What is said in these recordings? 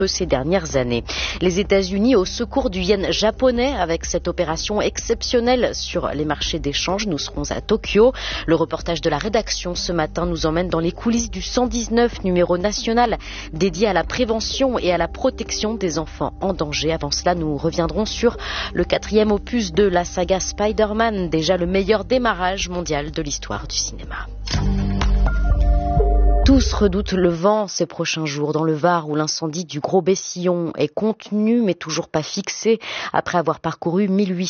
ces dernières années. Les États-Unis au secours du yen japonais avec cette opération exceptionnelle sur les marchés d'échange. Nous serons à Tokyo. Le reportage de la rédaction ce matin nous emmène dans les coulisses du 119 numéro national dédié à la prévention et à la protection des enfants en danger. Avant cela, nous reviendrons sur le 4e opus de la saga Spider-Man, déjà le meilleur démarrage mondial de l'histoire du cinéma. Tous redoutent le vent ces prochains jours dans le Var où l'incendie du Gros Bessillon est contenu mais toujours pas fixé après avoir parcouru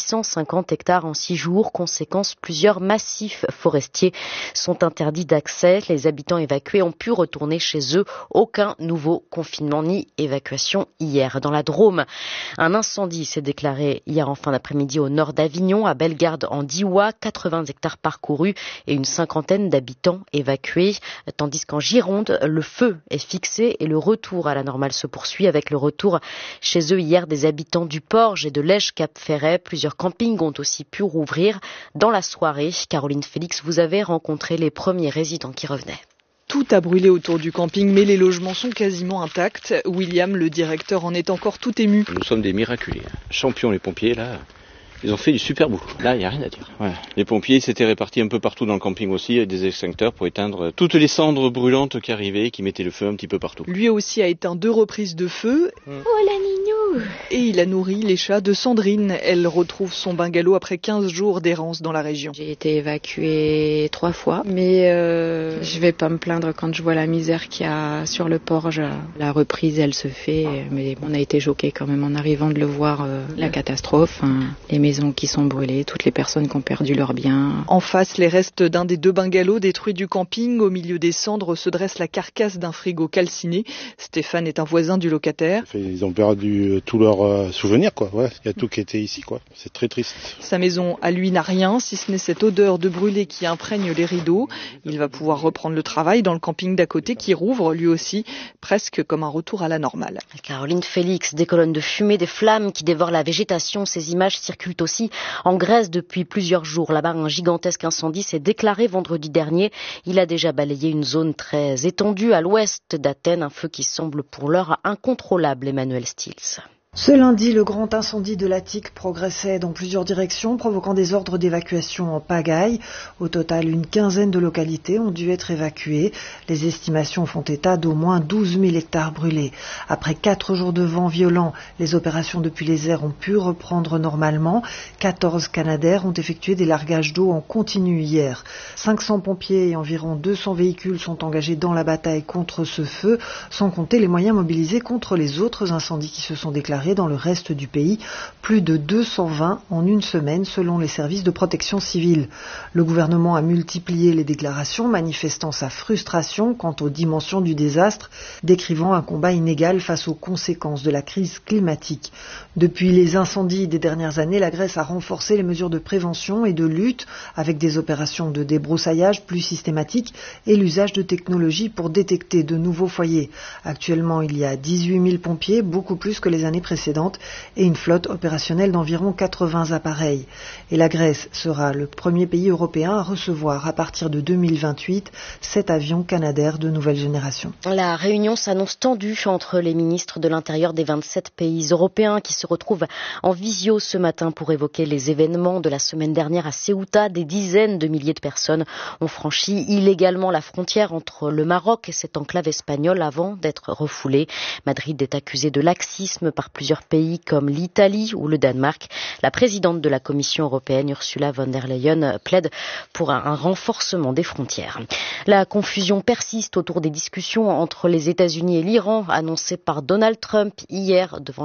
1850 hectares en 6 jours. Conséquence, plusieurs massifs forestiers sont interdits d'accès. Les habitants évacués ont pu retourner chez eux. Aucun nouveau confinement ni évacuation hier. Dans la Drôme, un incendie s'est déclaré hier en fin d'après-midi au nord d'Avignon, à Bellegarde en Diois. 80 hectares parcourus et une cinquantaine d'habitants évacués. Tandis qu'en Gironde, le feu est fixé et le retour à la normale se poursuit avec le retour chez eux hier des habitants du Porge et de Lège-Cap-Ferret. Plusieurs campings ont aussi pu rouvrir dans la soirée. Caroline Félix, vous avez rencontré les premiers résidents qui revenaient. Tout a brûlé autour du camping, mais les logements sont quasiment intacts. William, le directeur, en est encore tout ému. Nous sommes des miraculés. Champions les pompiers, là. Ils ont fait du super boulot. Là, il n'y a rien à dire. Ouais. Les pompiers s'étaient répartis un peu partout dans le camping aussi, avec des extincteurs pour éteindre toutes les cendres brûlantes qui arrivaient, qui mettaient le feu un petit peu partout. Lui aussi a éteint 2 reprises de feu. Oh la ninou! Et il a nourri les chats de Sandrine. Elle retrouve son bungalow après 15 jours d'errance dans la région. J'ai été évacuée 3 fois, mais je vais pas me plaindre quand je vois la misère qu'il y a sur le Porge. La reprise, elle se fait, mais on a été choqués quand même en arrivant de le voir, la catastrophe. Les maisons qui sont brûlées, toutes les personnes qui ont perdu leurs biens. En face, les restes d'un des 2 bungalows détruits du camping. Au milieu des cendres se dresse la carcasse d'un frigo calciné. Stéphane est un voisin du locataire. Ils ont perdu tous leurs souvenirs, quoi. Ouais, il y a tout qui était ici, quoi. C'est très triste. Sa maison, à lui, n'a rien, si ce n'est cette odeur de brûlé qui imprègne les rideaux. Il va pouvoir reprendre le travail dans le camping d'à côté qui rouvre, lui aussi, presque comme un retour à la normale. Caroline Félix, des colonnes de fumée, des flammes qui dévorent la végétation. Ces images circulent aussi en Grèce depuis plusieurs jours. Là-bas, un gigantesque incendie s'est déclaré vendredi dernier. Il a déjà balayé une zone très étendue à l'ouest d'Athènes, un feu qui semble pour l'heure incontrôlable. Emmanuel Stills. Ce lundi, le grand incendie de l'Attique progressait dans plusieurs directions, provoquant des ordres d'évacuation en pagaille. Au total, une quinzaine de localités ont dû être évacuées. Les estimations font état d'au moins 12 000 hectares brûlés. Après 4 jours de vent violent, les opérations depuis les airs ont pu reprendre normalement. 14 Canadair ont effectué des largages d'eau en continu hier. 500 pompiers et environ 200 véhicules sont engagés dans la bataille contre ce feu, sans compter les moyens mobilisés contre les autres incendies qui se sont déclarés dans le reste du pays, plus de 220 en une semaine selon les services de protection civile. Le gouvernement a multiplié les déclarations manifestant sa frustration quant aux dimensions du désastre, décrivant un combat inégal face aux conséquences de la crise climatique. Depuis les incendies des dernières années, la Grèce a renforcé les mesures de prévention et de lutte avec des opérations de débroussaillage plus systématiques et l'usage de technologies pour détecter de nouveaux foyers. Actuellement, il y a 18 000 pompiers, beaucoup plus que les années précédentes, et une flotte opérationnelle d'environ 80 appareils. Et la Grèce sera le premier pays européen à recevoir à partir de 2028 7 avions Canadair de nouvelle génération. La réunion s'annonce tendue entre les ministres de l'Intérieur des 27 pays européens qui se retrouvent en visio ce matin pour évoquer les événements de la semaine dernière à Ceuta. Des dizaines de milliers de personnes ont franchi illégalement la frontière entre le Maroc et cette enclave espagnole avant d'être refoulées. Madrid est accusé de laxisme par plusieurs pays comme l'Italie ou le Danemark. La présidente de la Commission européenne, Ursula von der Leyen, plaide pour un renforcement des frontières. La confusion persiste autour des discussions entre les États-Unis et l'Iran annoncées par Donald Trump hier devant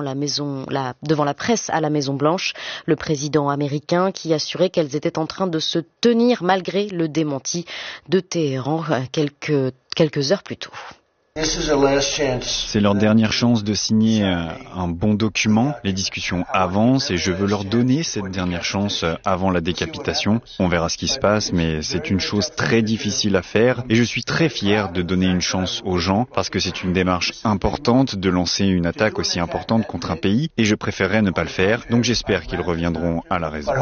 la presse à la Maison-Blanche. Le président américain qui assurait qu'elles étaient en train de se tenir malgré le démenti de Téhéran quelques heures plus tôt. C'est leur dernière chance de signer un bon document. Les discussions avancent et je veux leur donner cette dernière chance avant la décapitation. On verra ce qui se passe, mais c'est une chose très difficile à faire et je suis très fier de donner une chance aux gens parce que c'est une démarche importante de lancer une attaque aussi importante contre un pays et je préférerais ne pas le faire. Donc j'espère qu'ils reviendront à la raison.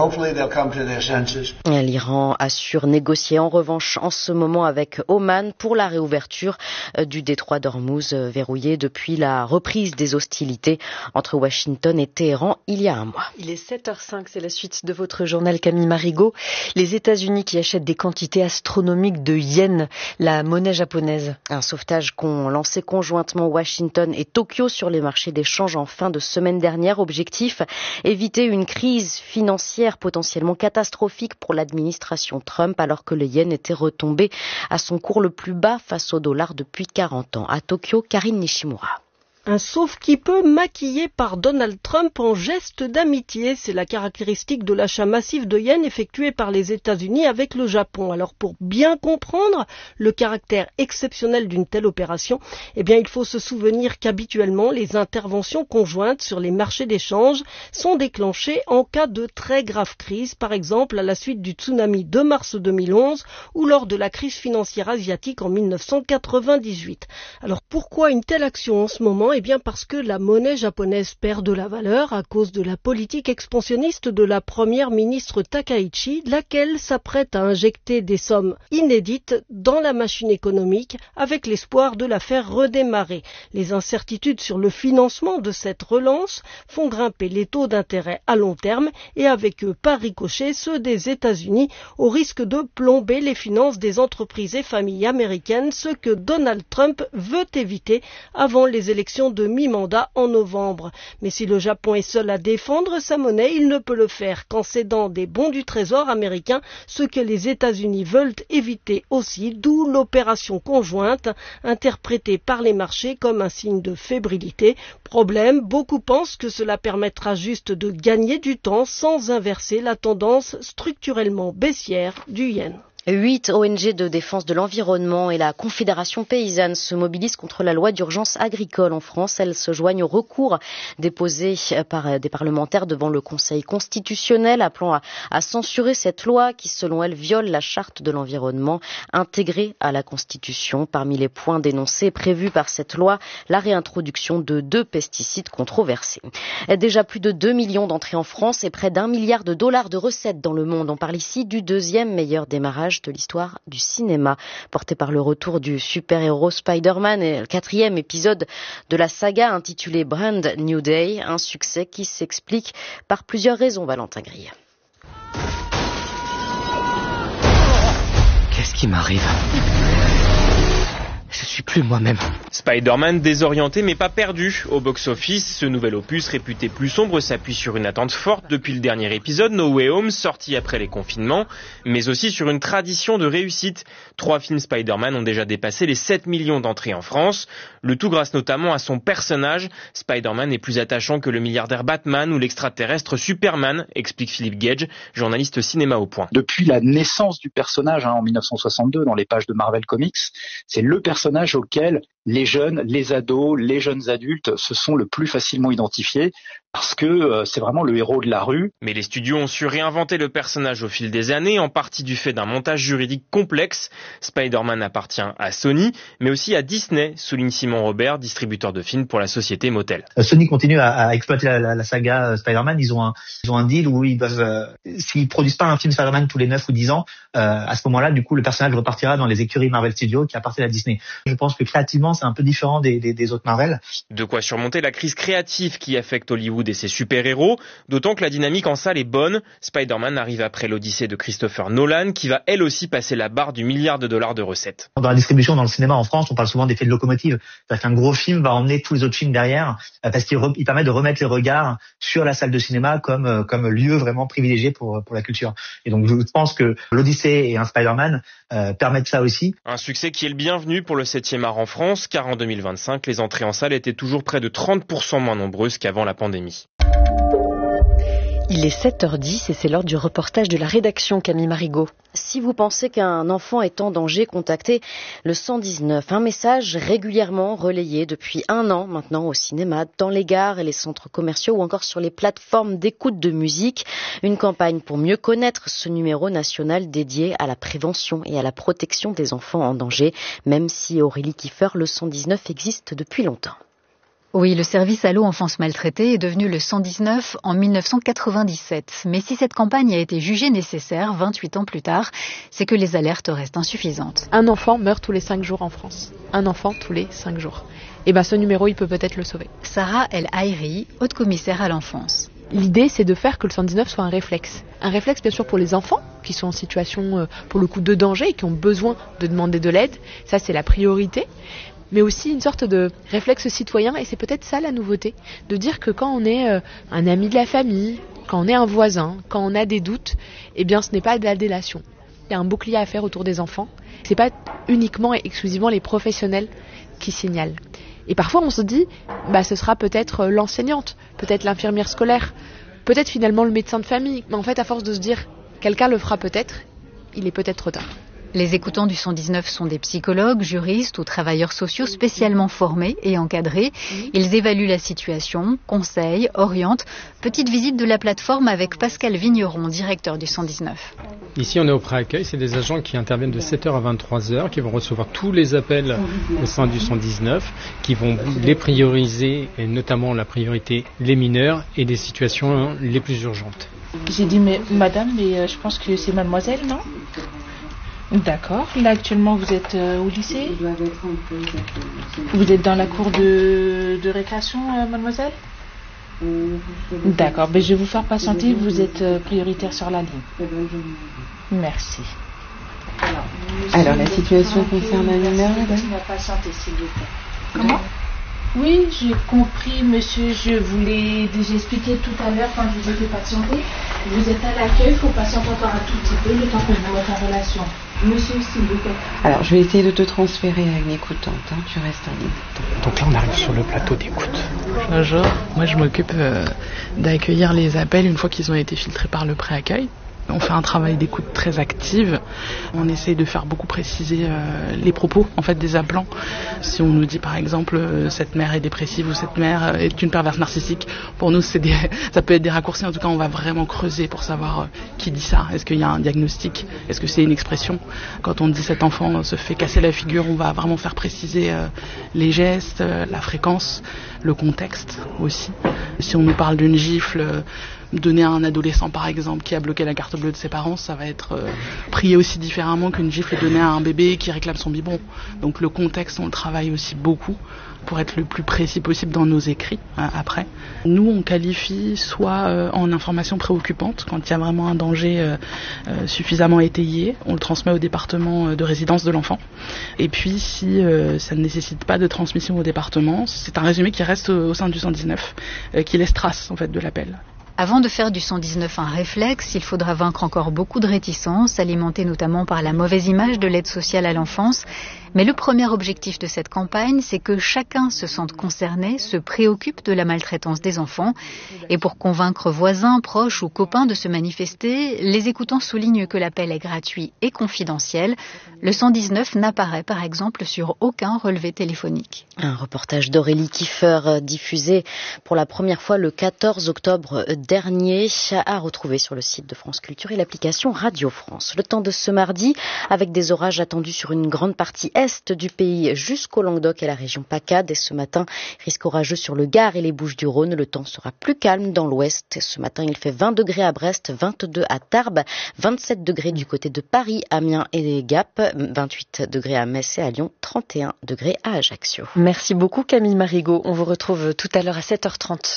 L'Iran assure négocier en revanche en ce moment avec Oman pour la réouverture du détroit détroit d'Ormuz verrouillé depuis la reprise des hostilités entre Washington et Téhéran il y a un mois. Il est 7h05, c'est la suite de votre journal Camille Marigot. Les États-Unis qui achètent des quantités astronomiques de yens, la monnaie japonaise. Un sauvetage qu'ont lancé conjointement Washington et Tokyo sur les marchés d'échange en fin de semaine dernière. Objectif, éviter une crise financière potentiellement catastrophique pour l'administration Trump alors que le yen était retombé à son cours le plus bas face au dollar depuis 40 ans. À Tokyo, Karine Nishimura. Un sauve-qui-peut maquillé par Donald Trump en geste d'amitié. C'est la caractéristique de l'achat massif de yens effectué par les États-Unis avec le Japon. Alors pour bien comprendre le caractère exceptionnel d'une telle opération, il faut se souvenir qu'habituellement les interventions conjointes sur les marchés d'échange sont déclenchées en cas de très grave crise, par exemple à la suite du tsunami de mars 2011 ou lors de la crise financière asiatique en 1998. Alors pourquoi une telle action en ce moment ? Parce que la monnaie japonaise perd de la valeur à cause de la politique expansionniste de la première ministre Takaichi, laquelle s'apprête à injecter des sommes inédites dans la machine économique avec l'espoir de la faire redémarrer. Les incertitudes sur le financement de cette relance font grimper les taux d'intérêt à long terme et avec eux par ricochet ceux des États-Unis au risque de plomber les finances des entreprises et familles américaines, ce que Donald Trump veut éviter avant les élections de mi-mandat en novembre. Mais si le Japon est seul à défendre sa monnaie, il ne peut le faire qu'en cédant des bons du Trésor américain, ce que les États-Unis veulent éviter aussi, d'où l'opération conjointe interprétée par les marchés comme un signe de fébrilité. Problème, beaucoup pensent que cela permettra juste de gagner du temps sans inverser la tendance structurellement baissière du yen. 8 ONG de défense de l'environnement et la Confédération paysanne se mobilisent contre la loi d'urgence agricole en France. Elles se joignent au recours déposé par des parlementaires devant le Conseil constitutionnel, appelant à censurer cette loi qui, selon elles, viole la charte de l'environnement intégrée à la Constitution. Parmi les points dénoncés prévus par cette loi, la réintroduction de 2 pesticides controversés. Déjà plus de 2 millions d'entrées en France et près d'1 milliard de dollars de recettes dans le monde. On parle ici du 2e meilleur démarrage de l'histoire du cinéma, porté par le retour du super-héros Spider-Man et le 4e épisode de la saga intitulé Brand New Day, un succès qui s'explique par plusieurs raisons, Valentin Grille. Qu'est-ce qui m'arrive ? Je suis plus moi-même. Spider-Man désorienté mais pas perdu. Au box-office, ce nouvel opus réputé plus sombre s'appuie sur une attente forte depuis le dernier épisode No Way Home, sorti après les confinements, mais aussi sur une tradition de réussite. 3 films Spider-Man ont déjà dépassé les 7 millions d'entrées en France. Le tout grâce notamment à son personnage. Spider-Man est plus attachant que le milliardaire Batman ou l'extraterrestre Superman, explique Philippe Gage, journaliste cinéma au Point. Depuis la naissance du personnage en 1962 dans les pages de Marvel Comics, c'est le personnage auquel les jeunes, les ados, les jeunes adultes se sont le plus facilement identifiés parce que c'est vraiment le héros de la rue. Mais les studios ont su réinventer le personnage au fil des années, en partie du fait d'un montage juridique complexe. Spider-Man appartient à Sony, mais aussi à Disney, souligne Simon Robert, distributeur de films pour la société Motel. Sony continue à exploiter la saga Spider-Man. Ils ont un deal où ils peuvent, s'ils produisent pas un film Spider-Man tous les 9 ou 10 ans, à ce moment-là, du coup, le personnage repartira dans les écuries Marvel Studios qui appartiennent à Disney. Je pense que créativement, c'est un peu différent des autres Marvel. De quoi surmonter la crise créative qui affecte Hollywood et ses super-héros, d'autant que la dynamique en salle est bonne. Spider-Man arrive après l'Odyssée de Christopher Nolan, qui va elle aussi passer la barre du $1 milliard de recettes. Dans la distribution, dans le cinéma en France, on parle souvent d'effet de locomotive. C'est-à-dire qu'un gros film va emmener tous les autres films derrière, parce qu'il permet de remettre les regards sur la salle de cinéma comme lieu vraiment privilégié pour la culture. Et donc je pense que l'Odyssée et un Spider-Man permettent ça aussi. Un succès qui est le bienvenu pour le 7e art en France, car en 2025, les entrées en salle étaient toujours près de 30% moins nombreuses qu'avant la pandémie. Il est 7h10 et c'est l'heure du reportage de la rédaction, Camille Marigot. Si vous pensez qu'un enfant est en danger, contactez le 119. Un message régulièrement relayé depuis 1 an maintenant au cinéma, dans les gares et les centres commerciaux ou encore sur les plateformes d'écoute de musique. Une campagne pour mieux connaître ce numéro national dédié à la prévention et à la protection des enfants en danger, même si Aurélie Kiefer, le 119 existe depuis longtemps. Oui, le service Allo Enfance Maltraitée est devenu le 119 en 1997. Mais si cette campagne a été jugée nécessaire 28 ans plus tard, c'est que les alertes restent insuffisantes. Un enfant meurt tous les 5 jours en France. Un enfant tous les 5 jours. Et ce numéro, il peut peut-être le sauver. Sarah El Haïri, haute commissaire à l'enfance. L'idée, c'est de faire que le 119 soit un réflexe. Un réflexe, bien sûr, pour les enfants qui sont en situation, pour le coup, de danger et qui ont besoin de demander de l'aide. Ça, c'est la priorité. Mais aussi une sorte de réflexe citoyen, et c'est peut-être ça la nouveauté. De dire que quand on est un ami de la famille, quand on est un voisin, quand on a des doutes, eh bien, ce n'est pas de la délation. Il y a un bouclier à faire autour des enfants. C'est pas uniquement et exclusivement les professionnels qui signalent. Et parfois, on se dit, ce sera peut-être l'enseignante, peut-être l'infirmière scolaire, peut-être finalement le médecin de famille. Mais en fait, à force de se dire, quelqu'un le fera peut-être, il est peut-être trop tard. Les écoutants du 119 sont des psychologues, juristes ou travailleurs sociaux spécialement formés et encadrés. Ils évaluent la situation, conseillent, orientent. Petite visite de la plateforme avec Pascal Vigneron, directeur du 119. Ici, on est au pré-accueil. C'est des agents qui interviennent de 7h à 23h, qui vont recevoir tous les appels au sein du 119, qui vont les prioriser, et notamment la priorité les mineurs et des situations les plus urgentes. J'ai dit, mais madame, je pense que c'est mademoiselle, non ? D'accord. Là, actuellement, vous êtes au lycée ? Vous êtes dans la cour de récréation, mademoiselle ? D'accord. Je vais vous faire patienter. Vous êtes prioritaire sur la ligne. Merci. Alors, la situation concerne un mineur, madame ? Patienter, s'il vous plaît. Comment ? Oui, j'ai compris, monsieur. Je vous l'ai déjà expliqué tout à l'heure quand je vous ai fait patienter. Vous êtes à l'accueil, il faut patienter encore un tout petit peu, le temps que je vous mette en relation. Monsieur, s'il vous plaît. Alors, je vais essayer de te transférer à une écoutante. Tu restes en ligne. Donc là, on arrive sur le plateau d'écoute. Bonjour, moi je m'occupe d'accueillir les appels une fois qu'ils ont été filtrés par le pré-accueil. On fait un travail d'écoute très active. On essaye de faire beaucoup préciser les propos en fait des appelants. Si on nous dit par exemple cette mère est dépressive ou cette mère est une perverse narcissique, pour nous ça peut être des raccourcis. En tout cas, on va vraiment creuser pour savoir qui dit ça. Est-ce qu'il y a un diagnostic ? Est-ce que c'est une expression ? Quand on dit cet enfant se fait casser la figure, on va vraiment faire préciser les gestes, la fréquence, le contexte aussi. Si on nous parle d'une gifle donnée à un adolescent par exemple qui a bloqué la carte bleue de ses parents, ça va être prié aussi différemment qu'une gifle donnée à un bébé qui réclame son biberon. Donc le contexte, on le travaille aussi beaucoup pour être le plus précis possible dans nos écrits après. Nous, on qualifie soit en information préoccupante, quand il y a vraiment un danger suffisamment étayé, on le transmet au département de résidence de l'enfant. Et puis si ça ne nécessite pas de transmission au département, c'est un résumé qui reste au sein du 119, qui laisse trace en fait de l'appel. Avant de faire du 119 un réflexe, il faudra vaincre encore beaucoup de réticences, alimentées notamment par la mauvaise image de l'aide sociale à l'enfance. Mais le premier objectif de cette campagne, c'est que chacun se sente concerné, se préoccupe de la maltraitance des enfants. Et pour convaincre voisins, proches ou copains de se manifester, les écoutants soulignent que l'appel est gratuit et confidentiel. Le 119 n'apparaît par exemple sur aucun relevé téléphonique. Un reportage d'Aurélie Kiefer diffusé pour la première fois le 14 octobre dernier, à retrouver sur le site de France Culture et l'application Radio France. Le temps de ce mardi, avec des orages attendus sur une grande partie est du pays jusqu'au Languedoc et la région PACA. Dès ce matin, risque orageux sur le Gard et les Bouches-du-Rhône. Le temps sera plus calme dans l'ouest. Ce matin, il fait 20 degrés à Brest, 22 à Tarbes, 27 degrés du côté de Paris, Amiens et Gap, 28 degrés à Metz et à Lyon, 31 degrés à Ajaccio. Merci beaucoup Camille Marigot. On vous retrouve tout à l'heure à 7h30.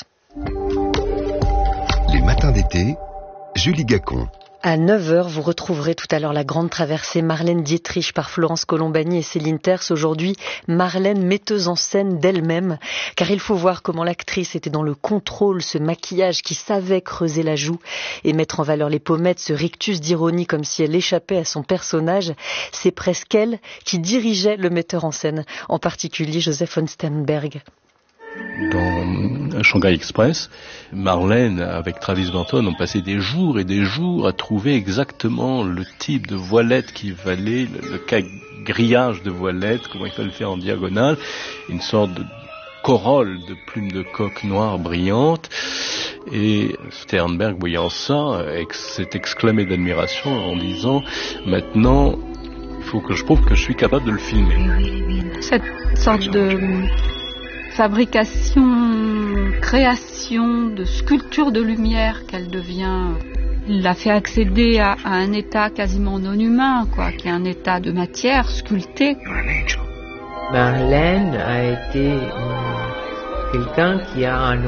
Les matins d'été, Julie Gacon. À 9h, vous retrouverez tout à l'heure la grande traversée Marlène Dietrich par Florence Colombani et Céline Terce. Aujourd'hui, Marlène, metteuse en scène d'elle-même, car il faut voir comment l'actrice était dans le contrôle, ce maquillage qui savait creuser la joue et mettre en valeur les pommettes, ce rictus d'ironie comme si elle échappait à son personnage. C'est presque elle qui dirigeait le metteur en scène, en particulier Joseph von Sternberg. Dans Shanghai Express, Marlène avec Travis Banton ont passé des jours et des jours à trouver exactement le type de voilette qui valait, le grillage de voilette, comment il fallait le faire en diagonale, une sorte de corolle de plumes de coque noire brillantes. Et Sternberg, voyant ça, s'est exclamé d'admiration en disant « Maintenant, il faut que je prouve que je suis capable de le filmer. » Cette sorte de fabrication, création de sculptures de lumière qu'elle devient. Il l'a fait accéder à un état quasiment non humain, qui est un état de matière sculptée. Marlène a été quelqu'un qui a un